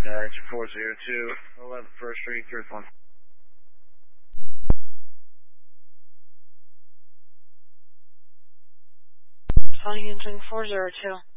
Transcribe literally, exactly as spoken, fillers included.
engine four zero two, eleven First Street, Earth one. Flying engine four zero two.